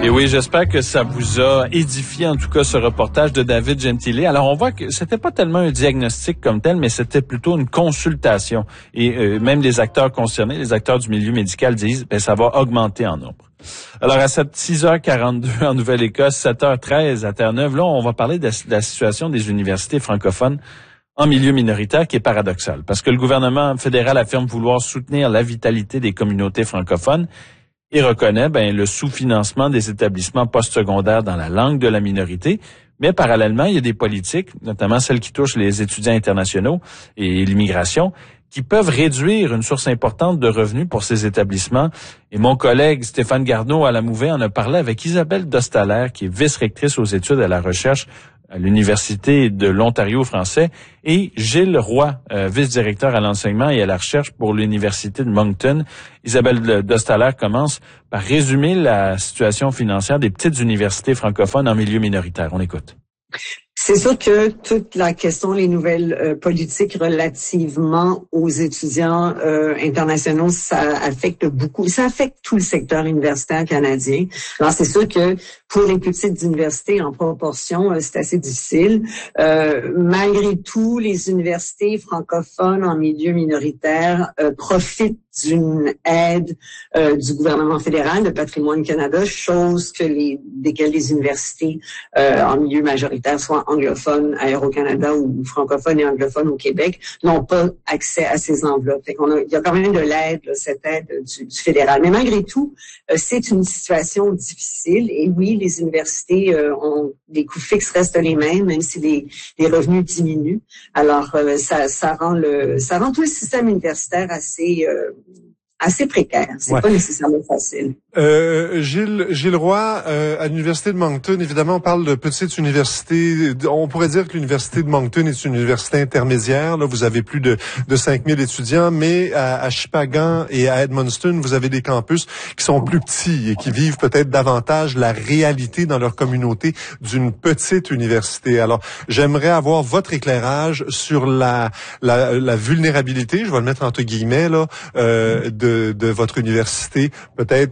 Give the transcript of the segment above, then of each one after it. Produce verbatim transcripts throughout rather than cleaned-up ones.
Et oui, j'espère que ça vous a édifié, en tout cas, ce reportage de David Gentile. Alors, on voit que c'était pas tellement un diagnostic comme tel, mais c'était plutôt une consultation. Et euh, même les acteurs concernés, les acteurs du milieu médical disent, ben ça va augmenter en nombre. Alors, à six heures quarante-deux en Nouvelle-Écosse, sept heures treize à Terre-Neuve, là, on va parler de la situation des universités francophones en milieu minoritaire, qui est paradoxale. Parce que le gouvernement fédéral affirme vouloir soutenir la vitalité des communautés francophones et reconnaît ben, le sous-financement des établissements postsecondaires dans la langue de la minorité. Mais parallèlement, il y a des politiques, notamment celles qui touchent les étudiants internationaux et l'immigration, qui peuvent réduire une source importante de revenus pour ces établissements. Et mon collègue Stéphane Garneau à la Mouvée en a parlé avec Isabelle Dostalaire, qui est vice-rectrice aux études et à la recherche à l'Université de l'Ontario français, et Gilles Roy, euh, vice-directeur à l'enseignement et à la recherche pour l'Université de Moncton. Isabelle Dostalaire commence par résumer la situation financière des petites universités francophones en milieu minoritaire. On écoute. C'est sûr que toute la question, les nouvelles euh, politiques relativement aux étudiants euh, internationaux, ça affecte beaucoup, ça affecte tout le secteur universitaire canadien. Alors, c'est sûr que pour les petites universités, en proportion, euh, c'est assez difficile. Euh, malgré tout, les universités francophones en milieu minoritaire euh, profitent d'une aide euh, du gouvernement fédéral, de Patrimoine Canada, chose que les desquelles les universités euh, en milieu majoritaire, soit anglophones à Aéro-Canada ou francophones et anglophones au Québec, n'ont pas accès à ces enveloppes. Fait qu'on a, il y a quand même de l'aide, là, cette aide du, du fédéral. Mais malgré tout, euh, c'est une situation difficile. Et oui, les universités euh, ont les coûts fixes restent les mêmes, même si les, les revenus diminuent. Alors, euh, ça, ça rend le, ça rend tout le système universitaire assez euh, assez précaire. C'est ouais. pas nécessairement facile. Euh, Gilles, Gilles Roy, euh, à l'Université de Moncton, évidemment, on parle de petite université. On pourrait dire que l'Université de Moncton est une université intermédiaire. Là, vous avez plus de, de cinq mille étudiants, mais à, à Shippagan et à Edmundston, vous avez des campus qui sont plus petits et qui vivent peut-être davantage la réalité dans leur communauté d'une petite université. Alors, j'aimerais avoir votre éclairage sur la, la, la vulnérabilité, je vais le mettre entre guillemets, là, euh, de De, de votre université, peut-être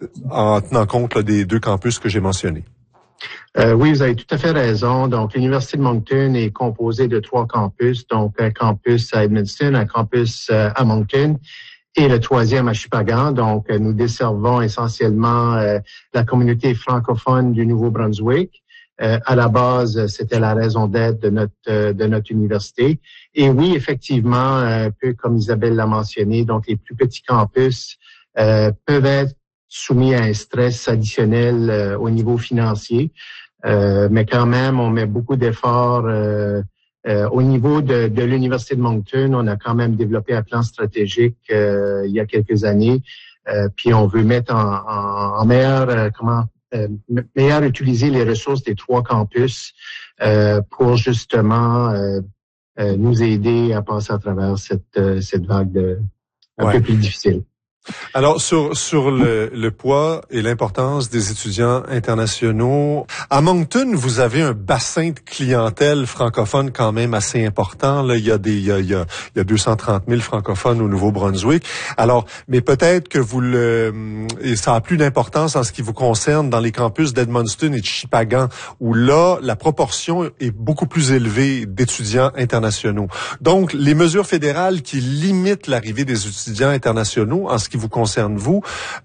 en tenant compte là, des deux campus que j'ai mentionnés. Euh, oui, vous avez tout à fait raison. Donc, l'Université de Moncton est composée de trois campus, donc un campus à Edmundston, un campus euh, à Moncton et le troisième à Shippagan. Donc, euh, nous desservons essentiellement euh, la communauté francophone du Nouveau-Brunswick. Euh, à la base, c'était la raison d'être de notre euh, de notre université. Et oui, effectivement, un peu comme Isabelle l'a mentionné, donc les plus petits campus euh, peuvent être soumis à un stress additionnel euh, au niveau financier, euh, mais quand même, on met beaucoup d'efforts. Euh, euh, au niveau de, de l'Université de Moncton, on a quand même développé un plan stratégique euh, il y a quelques années, euh, puis on veut mettre en, en, en meilleur euh, comment Euh, meilleur utiliser les ressources des trois campus euh, pour justement euh, euh, nous aider à passer à travers cette euh, cette vague de un ouais. peu plus difficile. Alors, sur sur le, le poids et l'importance des étudiants internationaux, à Moncton, vous avez un bassin de clientèle francophone quand même assez important. Là, il y a des il y a il y a, il y a deux cent trente mille francophones au Nouveau-Brunswick. Alors, mais peut-être que vous le et ça a plus d'importance en ce qui vous concerne dans les campus d'Edmundston et de Shippagan, où là, la proportion est beaucoup plus élevée d'étudiants internationaux. Donc, les mesures fédérales qui limitent l'arrivée des étudiants internationaux en ce qui vous concerne, vous,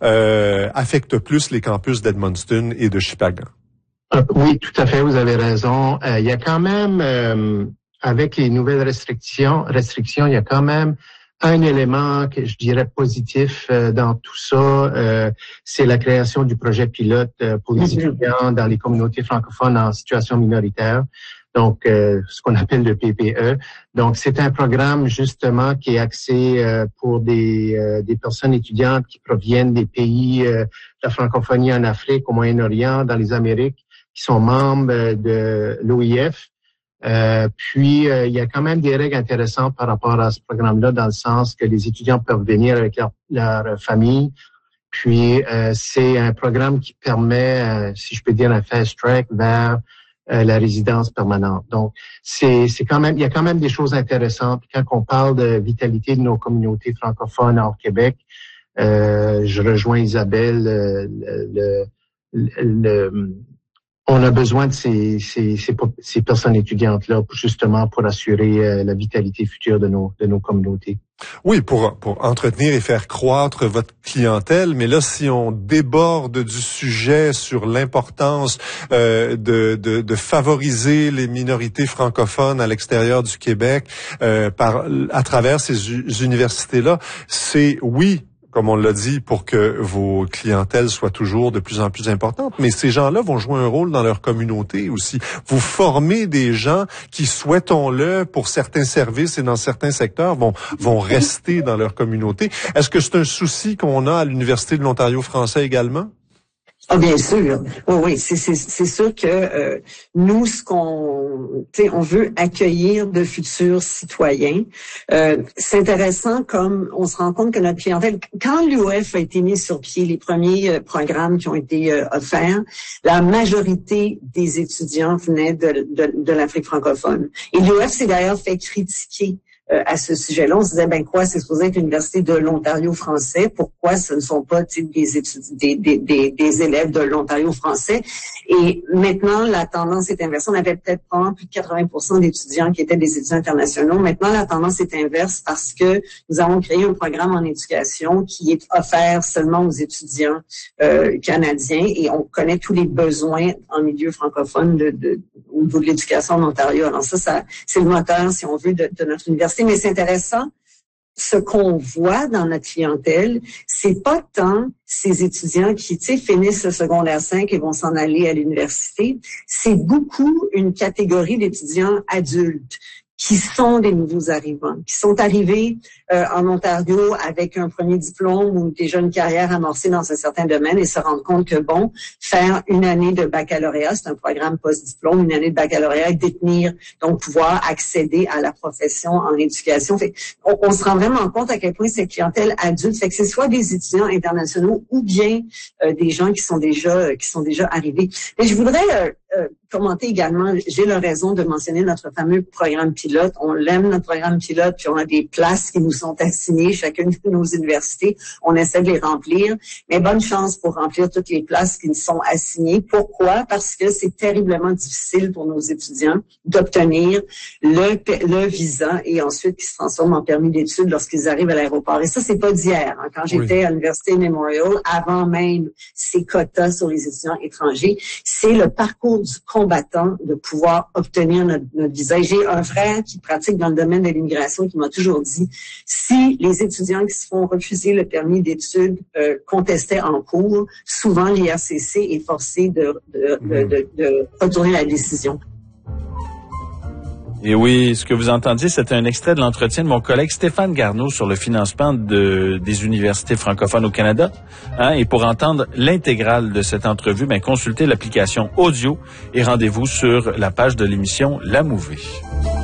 euh, affecte plus les campus d'Edmundston et de Shippagan. Euh, oui, tout à fait, vous avez raison. Euh, il y a quand même, euh, avec les nouvelles restrictions, restrictions, il y a quand même un élément que je dirais positif euh, dans tout ça, euh, c'est la création du projet pilote euh, pour les mm-hmm. étudiants dans les communautés francophones en situation minoritaire. Donc, euh, ce qu'on appelle le P P E. Donc, c'est un programme justement qui est axé euh, pour des, euh, des personnes étudiantes qui proviennent des pays euh, de la francophonie en Afrique, au Moyen-Orient, dans les Amériques, qui sont membres de l'O I F. Euh, puis, euh, il y a quand même des règles intéressantes par rapport à ce programme-là, dans le sens que les étudiants peuvent venir avec leur, leur famille. Puis, euh, c'est un programme qui permet, euh, si je peux dire, un fast track vers Euh, la résidence permanente. Donc, c'est, c'est quand même, il y a quand même des choses intéressantes. Quand on parle de vitalité de nos communautés francophones hors Québec, euh, je rejoins Isabelle, le, le, le, on a besoin de ces, ces, ces, ces personnes étudiantes-là justement pour assurer euh, la vitalité future de nos, de nos communautés. Oui, pour, pour entretenir et faire croître votre clientèle. Mais là, si on déborde du sujet sur l'importance euh, de, de, de favoriser les minorités francophones à l'extérieur du Québec euh, par à travers ces u- universités-là, c'est oui, comme on l'a dit, pour que vos clientèles soient toujours de plus en plus importantes. Mais ces gens-là vont jouer un rôle dans leur communauté aussi. Vous formez des gens qui, souhaitons-le, pour certains services et dans certains secteurs, vont, vont rester dans leur communauté. Est-ce que c'est un souci qu'on a à l'Université de l'Ontario français également? Ah, bien sûr. Oui, oui, c'est, c'est, c'est sûr que euh, nous, ce qu'on, tu sais, on veut accueillir de futurs citoyens. Euh, c'est intéressant comme on se rend compte que notre clientèle, quand l'U O F a été mis sur pied, les premiers euh, programmes qui ont été euh, offerts, la majorité des étudiants venaient de, de, de l'Afrique francophone. Et l'U O F s'est d'ailleurs fait critiquer Euh, à ce sujet-là. On se disait, ben quoi, c'est supposé être l'Université de l'Ontario français. Pourquoi ce ne sont pas des, étudiants, des, des, des, des élèves de l'Ontario français? Et maintenant, la tendance est inversée. On avait peut-être probablement plus de quatre-vingts pour cent d'étudiants qui étaient des étudiants internationaux. Maintenant, la tendance est inverse parce que nous avons créé un programme en éducation qui est offert seulement aux étudiants euh, canadiens et on connaît tous les besoins en milieu francophone de, de, au niveau de l'éducation en Ontario. Alors ça, ça c'est le moteur, si on veut, de, de notre université. Mais c'est intéressant, ce qu'on voit dans notre clientèle, c'est pas tant ces étudiants qui, tu sais, finissent le secondaire cinq et vont s'en aller à l'université. C'est beaucoup une catégorie d'étudiants adultes qui sont des nouveaux arrivants, qui sont arrivés euh, en Ontario avec un premier diplôme ou déjà une carrière amorcée dans un certain domaine et se rendre compte que, bon, faire une année de baccalauréat, c'est un programme post-diplôme, une année de baccalauréat et détenir, donc pouvoir accéder à la profession en éducation. Fait, on, on se rend vraiment compte à quel point cette clientèle adulte, fait que c'est soit des étudiants internationaux ou bien euh, des gens qui sont déjà euh, qui sont déjà arrivés. Et je voudrais euh, euh, commenter également, j'ai la raison de mentionner notre fameux programme pilote. On l'aime, notre programme pilote, puis on a des places qui nous sont assignées, chacune de nos universités. On essaie de les remplir, mais bonne chance pour remplir toutes les places qui nous sont assignées. Pourquoi? Parce que c'est terriblement difficile pour nos étudiants d'obtenir le, le visa et ensuite qui se transforme en permis d'études lorsqu'ils arrivent à l'aéroport. Et ça, c'est pas d'hier. Hein. Quand j'étais oui. à l'Université Memorial, avant même ces quotas sur les étudiants étrangers, c'est le parcours du combattant de pouvoir obtenir notre, notre visa. Et j'ai un frère qui pratique dans le domaine de l'immigration qui m'a toujours dit, si les étudiants qui se font refuser le permis d'études euh, contestaient en cours, souvent l'I R C C est forcé de, de, de, de, de retourner la décision. Et oui, ce que vous entendiez, c'était un extrait de l'entretien de mon collègue Stéphane Garneau sur le financement de, des universités francophones au Canada. Hein, et pour entendre l'intégrale de cette entrevue, ben, consultez l'application audio et rendez-vous sur la page de l'émission La Mouvée.